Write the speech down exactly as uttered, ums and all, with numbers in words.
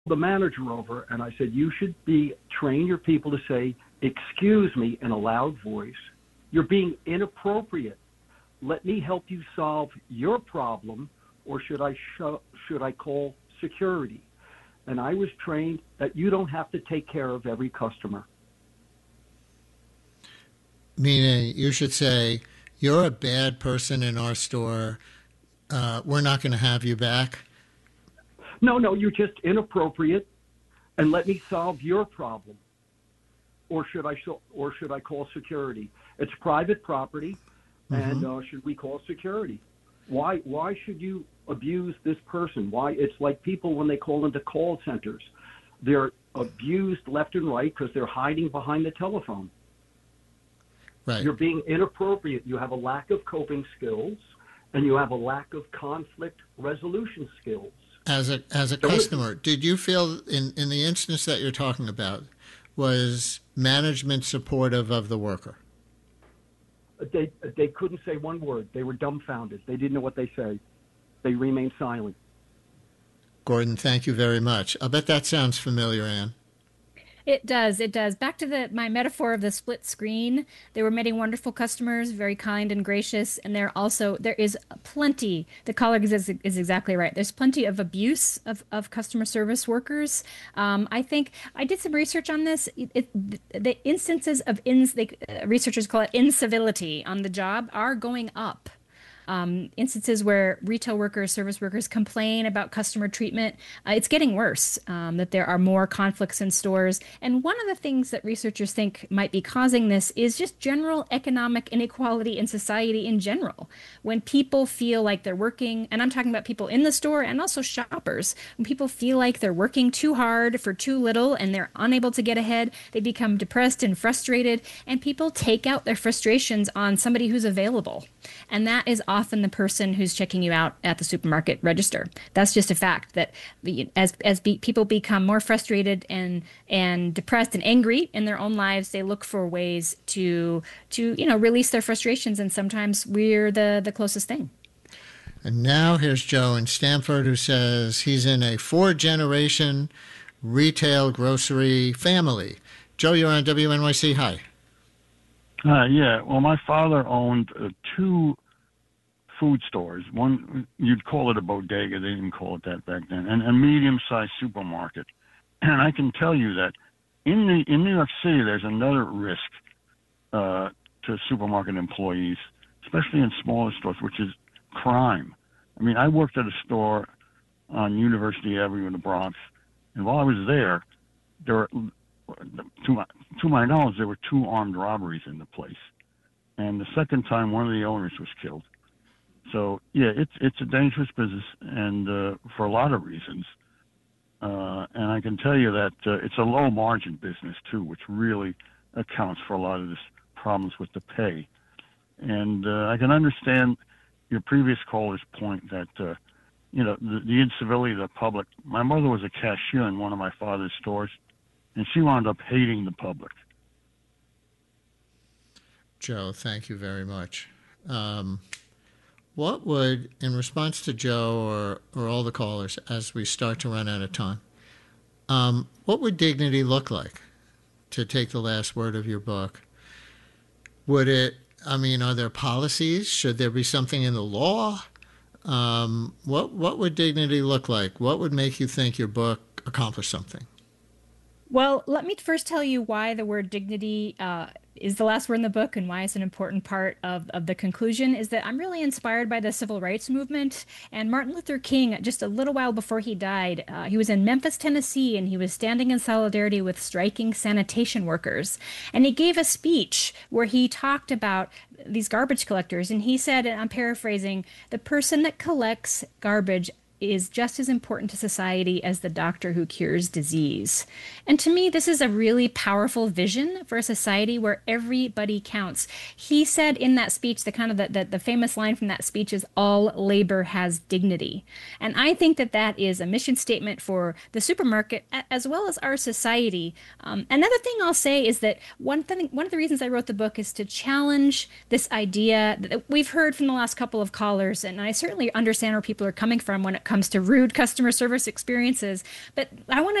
the manager over and I said, you should be train your people to say, excuse me, in a loud voice. You're being inappropriate. Let me help you solve your problem, or should I sh- should I call security? And I was trained that you don't have to take care of every customer. Meaning you should say, you're a bad person in our store. Uh, we're not going to have you back. No, no, you're just inappropriate, and let me solve your problem. Or should I sh- or should I call security? It's private property, and Mm-hmm. uh, should we call security? Why why should you abuse this person? Why it's like people when they call into call centers, they're abused left and right because they're hiding behind the telephone. Right. You're being inappropriate. You have a lack of coping skills, and you have a lack of conflict resolution skills. As a as a Don't- customer, did you feel in, in the instance that you're talking about, was management supportive of the worker? They they couldn't say one word. They were dumbfounded. They didn't know what they say. They remained silent. Gordon, thank you very much. I bet that sounds familiar, Ann. It does. It does. Back to the my metaphor of the split screen. They were many wonderful customers, very kind and gracious, and there also there is plenty. The caller is, is exactly right. There's plenty of abuse of, of customer service workers. Um, I think I did some research on this. It, it, the instances of ins, they, uh, researchers call it incivility on the job are going up. Um, instances where retail workers, service workers complain about customer treatment, uh, it's getting worse, um, that there are more conflicts in stores. And one of the things that researchers think might be causing this is just general economic inequality in society in general. When people feel like they're working, and I'm talking about people in the store and also shoppers, when people feel like they're working too hard for too little and they're unable to get ahead, they become depressed and frustrated, and people take out their frustrations on somebody who's available. And that is often the person who's checking you out at the supermarket register. That's just a fact that as as be, people become more frustrated and and depressed and angry in their own lives, they look for ways to to you know release their frustrations, and sometimes we're the the closest thing. And now here's Joe in Stamford, who says he's in a four-generation retail grocery family. Joe, you're on W N Y C. Hi. Uh, yeah, well, my father owned uh, two food stores. One, you'd call it a bodega. They didn't call it that back then. And a medium-sized supermarket. And I can tell you that in the in New York City, there's another risk uh, to supermarket employees, especially in smaller stores, which is crime. I mean, I worked at a store on University Avenue in the Bronx, and while I was there, there were, to my, to my knowledge, there were two armed robberies in the place. And the second time, one of the owners was killed. So, yeah, it's it's a dangerous business, and uh, for a lot of reasons. Uh, and I can tell you that uh, it's a low-margin business, too, which really accounts for a lot of this problems with the pay. And uh, I can understand your previous caller's point that, uh, you know, the, the incivility of the public. My mother was a cashier in one of my father's stores, and she wound up hating the public. Joe, thank you very much. Um, what would, in response to Joe or, or all the callers, as we start to run out of time, um, what would dignity look like, to take the last word of your book? Would it, I mean, are there policies? Should there be something in the law? Um, what what would dignity look like? What would make you think your book accomplished something? Well, let me first tell you why the word dignity uh, is the last word in the book, and why it's an important part of, of the conclusion is that I'm really inspired by the civil rights movement. And Martin Luther King, just a little while before he died, uh, he was in Memphis, Tennessee, and he was standing in solidarity with striking sanitation workers. And he gave a speech where he talked about these garbage collectors. And he said, and I'm paraphrasing, the person that collects garbage is just as important to society as the doctor who cures disease. And to me, this is a really powerful vision for a society where everybody counts. He said in that speech, the kind of the, the, the famous line from that speech is, all labor has dignity. And I think that that is a mission statement for the supermarket as well as our society. Um, another thing I'll say is that one thing, one of the reasons I wrote the book is to challenge this idea that we've heard from the last couple of callers, and I certainly understand where people are coming from when it comes comes to rude customer service experiences. But I want to